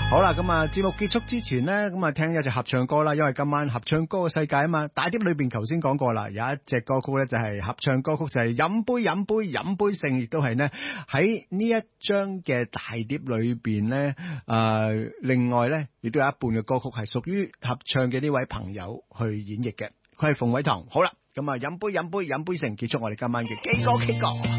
好啦，咁啊，節目結束之前呢，咁啊聽一隻合唱歌啦，因為今晚合唱歌嘅世界啊嘛，大碟裏邊頭先講過啦，有一隻歌曲咧就係合唱歌曲，就係飲杯飲杯飲杯勝，亦都係呢喺呢一張嘅大碟裏邊呢。另外呢，亦都有一半嘅歌曲係屬於合唱嘅呢位朋友去演繹嘅，佢係馮偉棠。好啦，咁啊飲杯飲杯飲杯勝，結束我哋今晚嘅基歌。